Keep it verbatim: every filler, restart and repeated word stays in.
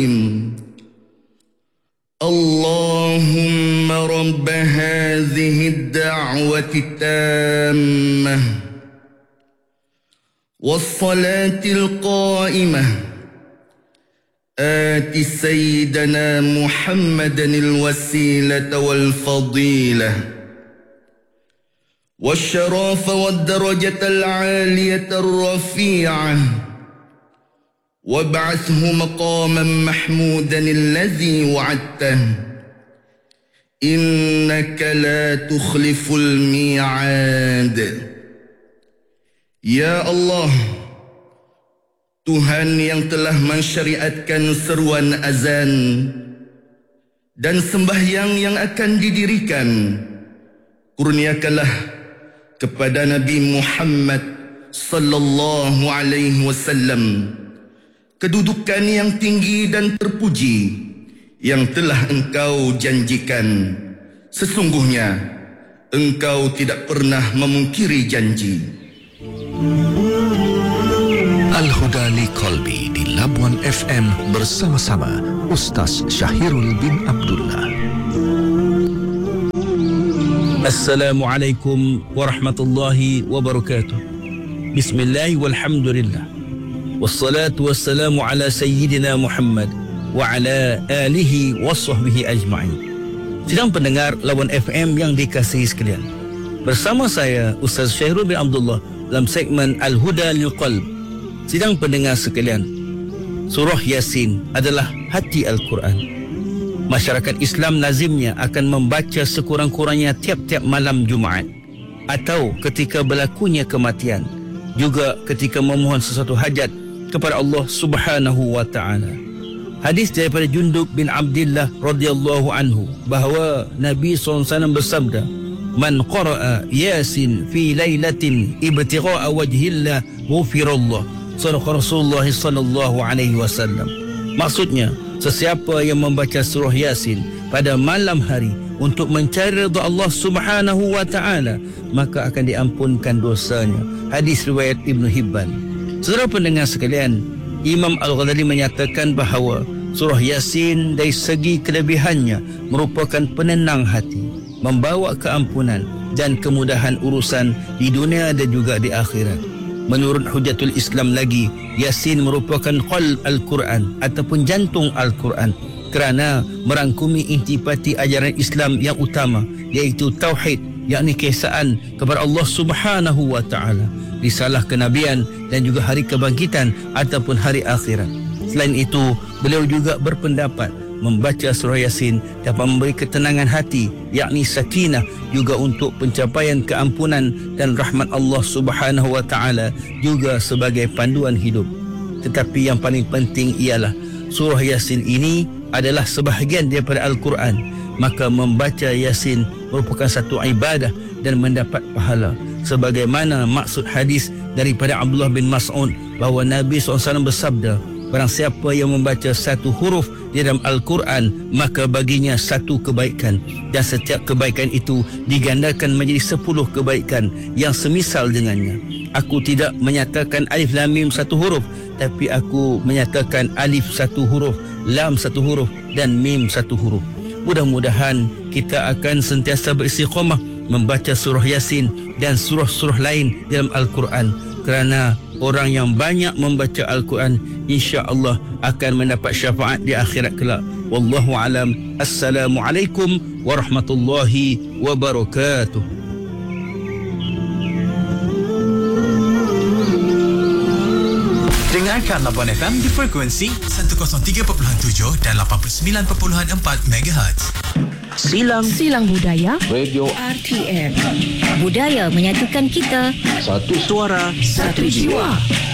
اللهم رب هذه الدعوة التامة والصلاة القائمة آت سيدنا محمدا الوسيلة والفضيلة والشرف والدرجة العالية الرفيعة وابعثه مقاما محمودا الذي وعدته إنك لا تخلف الميعاد. Ya Allah, Tuhan yang telah mensyariatkan seruan azan dan sembahyang yang akan didirikan, kurniakanlah kepada Nabi Muhammad sallallahu alaihi wasallam kedudukan yang tinggi dan terpuji yang telah engkau janjikan. Sesungguhnya engkau tidak pernah memungkiri janji. Al-Huda li Qalbi di Labuan F M bersama-sama Ustaz Syahirul bin Abdullah. Assalamualaikum warahmatullahi wabarakatuh. Bismillah walhamdulillah. Wassalatu wassalamu ala sayyidina Muhammad wa ala alihi wa sahbihi ajma'in. Sidang pendengar Labuan F M yang dikasihi sekalian, bersama saya Ustaz Syahirul bin Abdullah dalam segmen Al-Huda lil Qalb. Sidang pendengar sekalian, surah Yasin adalah hati Al-Quran. Masyarakat Islam lazimnya akan membaca sekurang-kurangnya tiap-tiap malam Jumaat, atau ketika berlakunya kematian, juga ketika memohon sesuatu hajat kepada Allah Subhanahu wa taala. Hadis daripada Jundub bin Abdillah radhiyallahu anhu bahawa Nabi sallallahu alaihi wasallam bersabda, "Man qara'a Yasin fi lailatin ibtigha'a wajhillah ghufirallah." Sadaq Rasulullah sallallahu alaihi wasallam. Maksudnya, sesiapa yang membaca surah Yasin pada malam hari untuk mencari redha Allah Subhanahu wa taala, maka akan diampunkan dosanya. Hadis riwayat Ibnu Hibban. Saudara pendengar sekalian, Imam Al-Ghazali menyatakan bahawa surah Yasin dari segi kelebihannya merupakan penenang hati, membawa keampunan dan kemudahan urusan di dunia dan juga di akhirat. Menurut Hujatul Islam lagi, Yasin merupakan qalb Al-Quran ataupun jantung Al-Quran kerana merangkumi intipati ajaran Islam yang utama, iaitu Tauhid, yakni keesaan kepada Allah Subhanahu wa taala, risalah kenabian dan juga hari kebangkitan ataupun hari akhirat. Selain itu, beliau juga berpendapat membaca surah Yasin dapat memberi ketenangan hati, yakni sakinah, juga untuk pencapaian keampunan dan rahmat Allah Subhanahu wa taala, juga sebagai panduan hidup. Tetapi yang paling penting ialah surah Yasin ini adalah sebahagian daripada Al-Quran, maka membaca Yasin merupakan satu ibadah dan mendapat pahala, sebagaimana maksud hadis daripada Abdullah bin Mas'ud bahawa Nabi sallallahu alaihi wasallam bersabda, barang siapa yang membaca satu huruf di dalam Al-Quran, maka baginya satu kebaikan, dan setiap kebaikan itu digandakan menjadi sepuluh kebaikan yang semisal dengannya. Aku tidak menyatakan alif lam mim satu huruf, tapi aku menyatakan alif satu huruf, lam satu huruf dan mim satu huruf. Mudah-mudahan kita akan sentiasa beristiqamah membaca surah Yasin dan surah-surah lain dalam Al-Quran, kerana orang yang banyak membaca Al-Quran insya-Allah akan mendapat syafaat di akhirat kelak. Wallahu alam. Assalamualaikum warahmatullahi wabarakatuh. Dengarkan Labuan F M di frekuensi seratus tiga perpuluhan tujuh dan lapan puluh sembilan perpuluhan empat megahertz. Silang Silang Budaya Radio R T M. Budaya menyatukan kita. Satu suara, Satu jiwa.